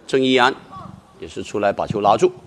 郑义安也是出来把球拿住。